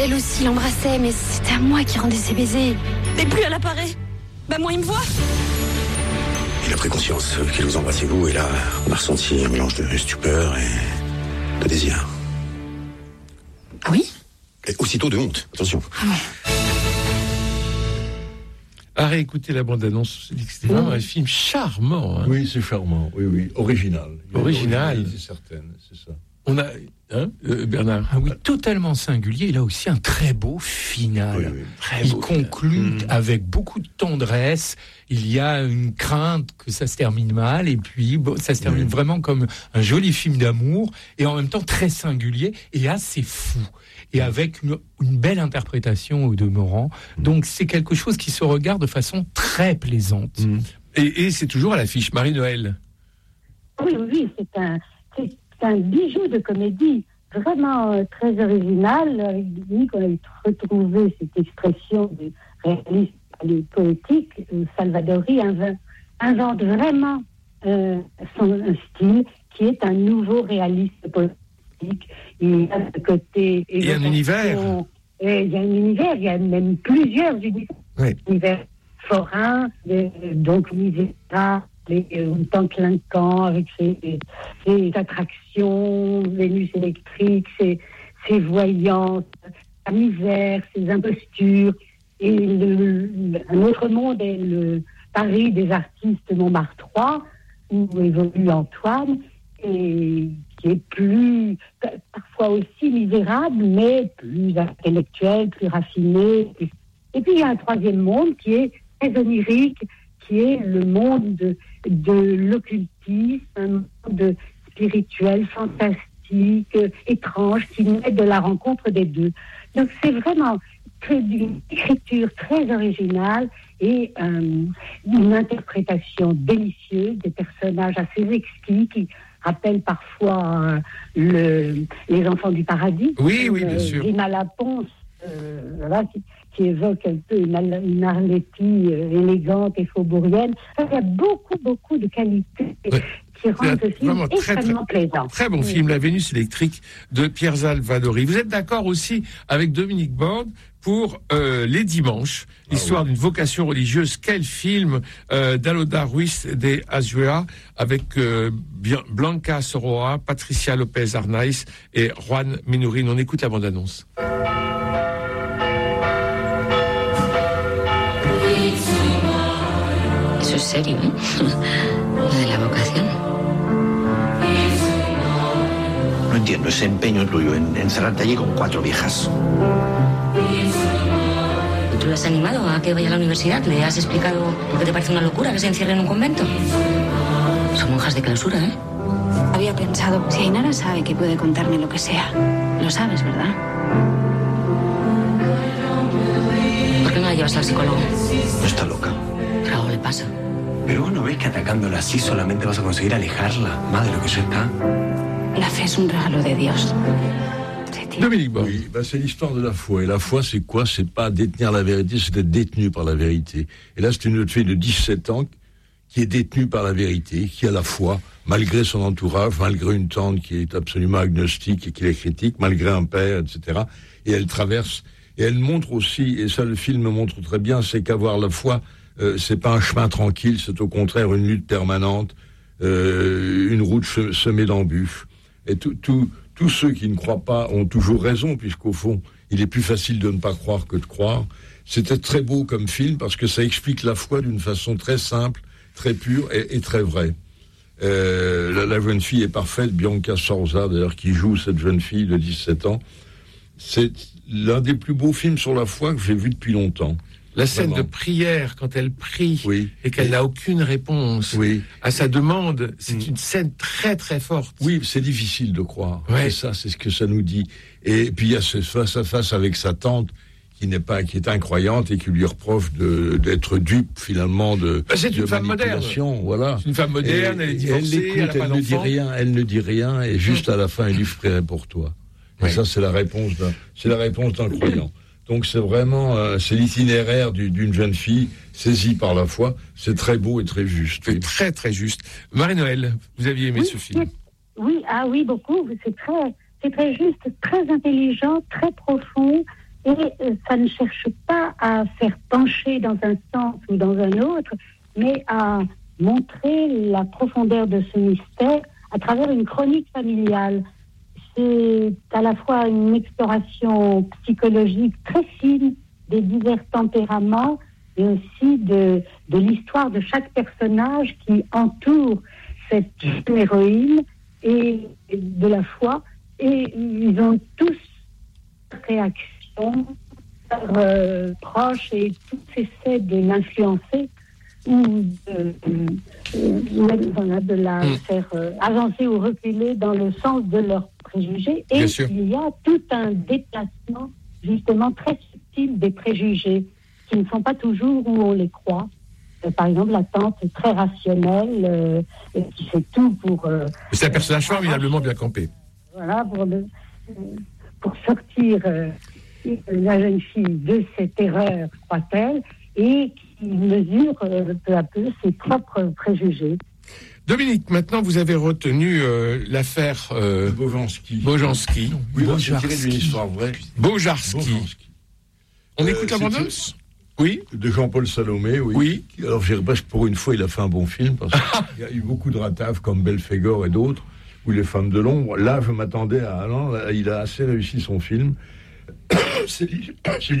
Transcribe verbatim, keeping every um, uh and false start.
Elle aussi l'embrassait, mais c'était à moi qui rendais ses baisers. Mais plus elle apparaît. Bah moi, il me voit. Il a pris conscience qu'il vous embrassait vous, et là, on a ressenti un mélange de stupeur et de désir. Ah oui? Et aussitôt de honte, attention. Ah ouais. À réécouter la bande-annonce, c'était vraiment mmh. un film charmant. Hein. Oui, c'est charmant, oui, oui, original. Original. C'est certain, c'est ça. On a, hein, euh, Bernard. Ah oui, totalement singulier. Il a aussi un très beau final. Oui, oui, très Il beau conclut final. avec beaucoup de tendresse. Il y a une crainte que ça se termine mal, et puis bon, ça se termine oui. vraiment comme un joli film d'amour, et en même temps très singulier et assez fou. Et avec une, une belle interprétation au demeurant. Donc c'est quelque chose qui se regarde de façon très plaisante. Mmh. Et, et c'est toujours à l'affiche. Marie-Noël. Oui, oui, c'est un, c'est un bijou de comédie, vraiment euh, très original. Avec Dominique, on a retrouvé cette expression de réalisme poétique. Salvadori invente, invente vraiment euh, son un style qui est un nouveau réalisme poétique. Il y a ce côté. Il y a un univers. Et il y a un univers, il y a même plusieurs univers. Oui. Univers forain, donc l'univers. Les euh, temps clinquants avec ses, ses attractions, Vénus électrique, ses, ses voyances, sa misère, ses impostures. Et le, le, un autre monde est le Paris des artistes Montmartre trois, où évolue Antoine, et qui est plus, parfois aussi misérable, mais plus intellectuel, plus raffiné. Et puis il y a un troisième monde qui est très onirique, qui est le monde de, de l'occultisme, un monde spirituel, fantastique, étrange, qui naît de la rencontre des deux. Donc c'est vraiment très, une écriture très originale et euh, une interprétation délicieuse des personnages assez exquis qui rappellent parfois euh, le, les enfants du paradis. Oui, oui, bien sûr. Rima Laponce, euh, voilà, qui, qui évoque un peu une, une Arletty euh, élégante et faubourienne. Il y a beaucoup, beaucoup de qualités oui. qui rendent le film extrêmement très, plaisant. Très bon oui. film, La Vénus électrique de Pierre Salvadori. Vous êtes d'accord aussi avec Dominique Borde pour euh, Les Dimanches, ah, l'histoire oui. d'une vocation religieuse. Quel film euh, d'Aloda Ruiz de Azuela avec euh, Blanca Soroa, Patricia Lopez Arnaiz et Juan Menurin. On écoute la bande-annonce. Eso es serio, ¿eh? Lo de la vocación. No entiendo ese empeño tuyo en encerrarte allí con cuatro viejas. ¿Tú lo has animado a que vaya a la universidad? ¿Le has explicado por qué te parece una locura que se encierre en un convento? Son monjas de clausura, ¿eh? Había pensado, si Ainara sabe que puede contarme lo que sea, lo sabes, ¿verdad? ¿Por qué no la llevas al psicólogo? No está loca. Pero algo le pasa. Pero vos no ves que atacándola así solamente vas a conseguir alejarla más de lo que eso está. La fe es un regalo de Dios. Dominique Borde. Oui, ben c'est l'histoire de la foi. Et la foi, c'est quoi? C'est pas détenir la vérité, c'est être détenu par la vérité. Et là, c'est une jeune fille de dix-sept ans qui est détenue par la vérité, qui a la foi, malgré son entourage, malgré une tante qui est absolument agnostique et qui les critique, malgré un père, et cetera. Et elle traverse, et elle montre aussi, et ça le film montre très bien, c'est qu'avoir la foi, euh, c'est pas un chemin tranquille, c'est au contraire une lutte permanente, euh, une route semée d'embûches. Et tout, tout, tous ceux qui ne croient pas ont toujours raison, puisqu'au fond, il est plus facile de ne pas croire que de croire. C'était très beau comme film, parce que ça explique la foi d'une façon très simple, très pure et, et très vraie. Euh, la, la jeune fille est parfaite, Bianca Sorza, d'ailleurs, qui joue cette jeune fille de dix-sept ans. C'est l'un des plus beaux films sur la foi que j'ai vu depuis longtemps. La scène Vraiment. de prière, quand elle prie, oui. et qu'elle n'a aucune réponse oui. à sa demande, c'est mmh. une scène très très forte. Oui, c'est difficile de croire. Ouais. C'est ça, c'est ce que ça nous dit. Et puis il y a ce face à face avec sa tante, qui n'est pas, qui est incroyante et qui lui reproche de, d'être dupe finalement de. Bah, c'est de une femme moderne. Voilà. C'est une femme moderne, et, elle est divorcée, elle, écoute, elle, a elle pas ne dit rien, elle ne dit rien, et juste à la fin, elle dit je prierai pour toi. Et ouais. ça, c'est la réponse d'un, c'est la réponse d'un croyant. Donc c'est vraiment, euh, c'est l'itinéraire du, d'une jeune fille saisie par la foi. C'est très beau et très juste. C'est très très juste. Marie-Noël, vous aviez aimé oui, ce film? Oui, ah oui, beaucoup. C'est très, c'est très juste, très intelligent, très profond. Et euh, ça ne cherche pas à faire pencher dans un sens ou dans un autre, mais à montrer la profondeur de ce mystère à travers une chronique familiale. C'est à la fois une exploration psychologique très fine des divers tempéraments et aussi de, de l'histoire de chaque personnage qui entoure cette jeune héroïne et de la foi. Et ils ont tous réaction euh, proche et tous essaient de l'influencer ou de, euh, de la mmh. faire euh, avancer ou reculer dans le sens de leurs préjugés. Et il y a tout un déplacement justement très subtil des préjugés qui ne sont pas toujours où on les croit. Euh, par exemple, la tante est très rationnelle euh, et qui fait tout pour... Euh, C'est un personnage formidablement bien campé. Voilà, pour, de, pour sortir euh, la jeune fille de cette erreur, croit-elle, et qui mesure euh, peu à peu ses propres préjugés. Dominique, maintenant vous avez retenu euh, l'affaire euh, Bojanski. Bojanski. Oui, c'est tiré d'une histoire vraie. Bojanski. Bojanski. On euh, écoute la bande-annonce ? Oui. De Jean-Paul Salomé, oui. Oui. Alors, je dirais presque pour une fois, il a fait un bon film, parce qu'il y a eu beaucoup de rataves comme Belphégor et d'autres, ou Les Femmes de l'ombre. Là, je m'attendais à... Non, là, il a assez réussi son film. C'est